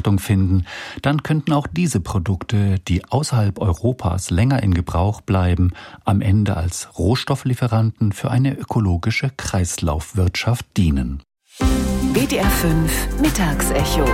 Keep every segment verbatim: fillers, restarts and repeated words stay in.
Beachtung finden, dann könnten auch diese Produkte, die außerhalb Europas länger in Gebrauch bleiben, am Ende als Rohstofflieferanten für eine ökologische Kreislaufwirtschaft dienen. B D R fünf Mittagsecho.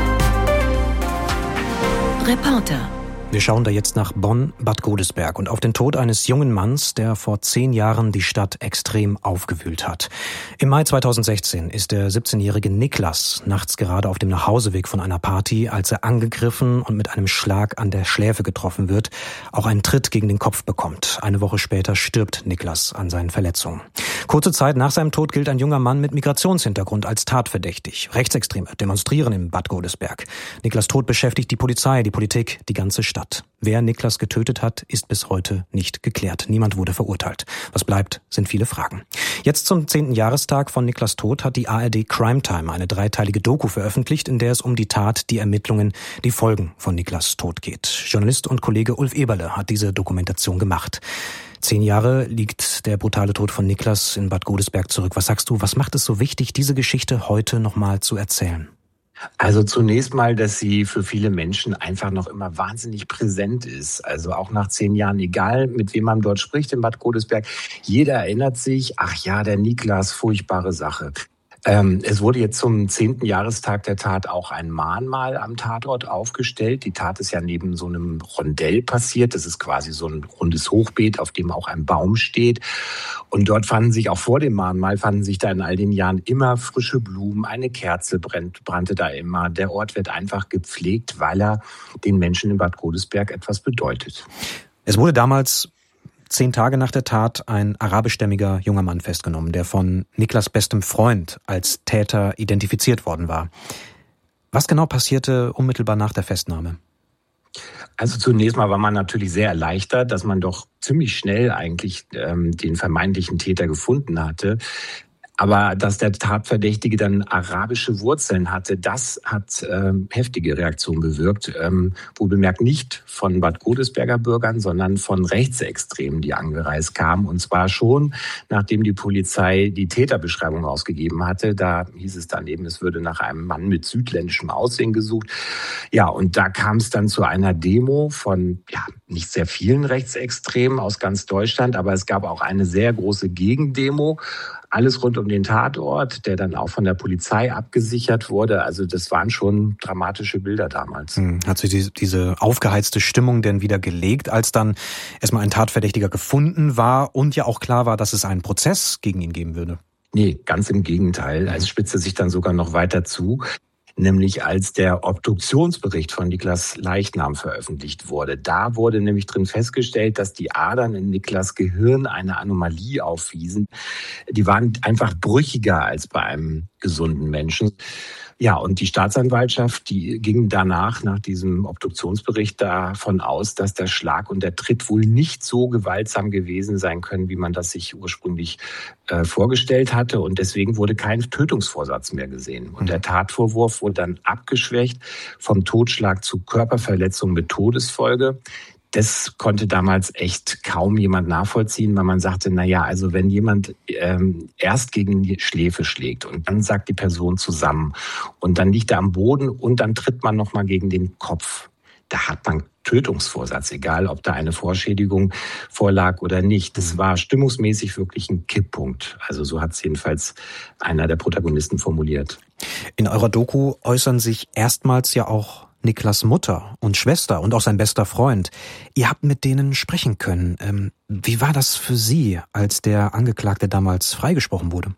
Reporter. Wir schauen da jetzt nach Bonn, Bad Godesberg und auf den Tod eines jungen Manns, der vor zehn Jahren die Stadt extrem aufgewühlt hat. Im Mai zweitausendsechzehn ist der siebzehnjährige Niklas nachts gerade auf dem Nachhauseweg von einer Party, als er angegriffen und mit einem Schlag an der Schläfe getroffen wird, auch einen Tritt gegen den Kopf bekommt. Eine Woche später stirbt Niklas an seinen Verletzungen. Kurze Zeit nach seinem Tod gilt ein junger Mann mit Migrationshintergrund als tatverdächtig. Rechtsextreme demonstrieren in Bad Godesberg. Niklas' Tod beschäftigt die Polizei, die Politik, die ganze Stadt. Wer Niklas getötet hat, ist bis heute nicht geklärt. Niemand wurde verurteilt. Was bleibt, sind viele Fragen. Jetzt zum zehnten Jahrestag von Niklas' Tod hat die A R D Crime Time eine dreiteilige Doku veröffentlicht, in der es um die Tat, die Ermittlungen, die Folgen von Niklas' Tod geht. Journalist und Kollege Ulf Eberle hat diese Dokumentation gemacht. Zehn Jahre liegt der brutale Tod von Niklas in Bad Godesberg zurück. Was sagst du, was macht es so wichtig, diese Geschichte heute nochmal zu erzählen? Also zunächst mal, dass sie für viele Menschen einfach noch immer wahnsinnig präsent ist. Also auch nach zehn Jahren, egal mit wem man dort spricht in Bad Godesberg, jeder erinnert sich, ach ja, der Niklas, furchtbare Sache. Ähm, es wurde jetzt zum zehnten Jahrestag der Tat auch ein Mahnmal am Tatort aufgestellt. Die Tat ist ja neben so einem Rondell passiert. Das ist quasi so ein rundes Hochbeet, auf dem auch ein Baum steht. Und dort fanden sich auch vor dem Mahnmal, fanden sich da in all den Jahren immer frische Blumen. Eine Kerze brennt, brannte da immer. Der Ort wird einfach gepflegt, weil er den Menschen in Bad Godesberg etwas bedeutet. Es wurde damals Zehn Tage nach der Tat ein arabischstämmiger junger Mann festgenommen, der von Niklas' bestem Freund als Täter identifiziert worden war. Was genau passierte unmittelbar nach der Festnahme? Also zunächst mal war man natürlich sehr erleichtert, dass man doch ziemlich schnell eigentlich ähm, den vermeintlichen Täter gefunden hatte. Aber dass der Tatverdächtige dann arabische Wurzeln hatte, das hat ähm, heftige Reaktionen bewirkt. Ähm, wohlbemerkt nicht von Bad Godesberger Bürgern, sondern von Rechtsextremen, die angereist kamen. Und zwar schon, nachdem die Polizei die Täterbeschreibung ausgegeben hatte. Da hieß es dann eben, es würde nach einem Mann mit südländischem Aussehen gesucht. Ja, und da kam es dann zu einer Demo von ja nicht sehr vielen Rechtsextremen aus ganz Deutschland, aber es gab auch eine sehr große Gegendemo. Alles rund um den Tatort, der dann auch von der Polizei abgesichert wurde. Also das waren schon dramatische Bilder damals. Hat sich die, diese aufgeheizte Stimmung denn wieder gelegt, als dann erstmal ein Tatverdächtiger gefunden war und ja auch klar war, dass es einen Prozess gegen ihn geben würde? Nee, ganz im Gegenteil. Es spitzte sich dann sogar noch weiter zu. Nämlich als der Obduktionsbericht von Niklas' Leichnam veröffentlicht wurde. Da wurde nämlich drin festgestellt, dass die Adern in Niklas' Gehirn eine Anomalie aufwiesen. Die waren einfach brüchiger als bei einem gesunden Menschen. Ja, und die Staatsanwaltschaft, die ging danach, nach diesem Obduktionsbericht, davon aus, dass der Schlag und der Tritt wohl nicht so gewaltsam gewesen sein können, wie man das sich ursprünglich äh, vorgestellt hatte. Und deswegen wurde kein Tötungsvorsatz mehr gesehen. Und der Tatvorwurf wurde dann abgeschwächt vom Totschlag zu Körperverletzung mit Todesfolge. Das konnte damals echt kaum jemand nachvollziehen, weil man sagte, na ja, also wenn jemand ähm, erst gegen die Schläfe schlägt und dann sagt die Person zusammen und dann liegt er am Boden und dann tritt man nochmal gegen den Kopf, da hat man Tötungsvorsatz, egal ob da eine Vorschädigung vorlag oder nicht. Das war stimmungsmäßig wirklich ein Kipppunkt. Also so hat es jedenfalls einer der Protagonisten formuliert. In eurer Doku äußern sich erstmals ja auch Niklas' Mutter und Schwester und auch sein bester Freund. Ihr habt mit denen sprechen können. Ähm, wie war das für Sie, als der Angeklagte damals freigesprochen wurde?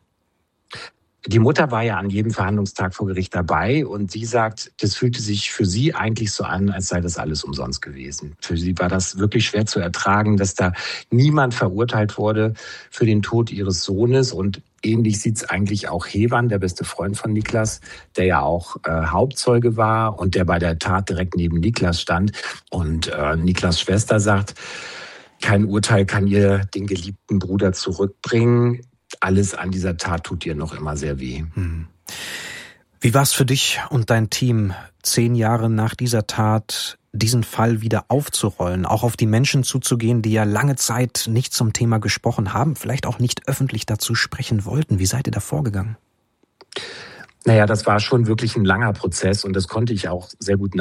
Die Mutter war ja an jedem Verhandlungstag vor Gericht dabei und sie sagt, das fühlte sich für sie eigentlich so an, als sei das alles umsonst gewesen. Für sie war das wirklich schwer zu ertragen, dass da niemand verurteilt wurde für den Tod ihres Sohnes. Und ähnlich sieht's eigentlich auch Hewan, der beste Freund von Niklas, der ja auch äh, Hauptzeuge war und der bei der Tat direkt neben Niklas stand. Und äh, Niklas' Schwester sagt, kein Urteil kann ihr den geliebten Bruder zurückbringen. Alles an dieser Tat tut dir noch immer sehr weh. Hm. Wie war es für dich und dein Team, zehn Jahre nach dieser Tat diesen Fall wieder aufzurollen, auch auf die Menschen zuzugehen, die ja lange Zeit nicht zum Thema gesprochen haben, vielleicht auch nicht öffentlich dazu sprechen wollten? Wie seid ihr da vorgegangen? Naja, das war schon wirklich ein langer Prozess und das konnte ich auch sehr gut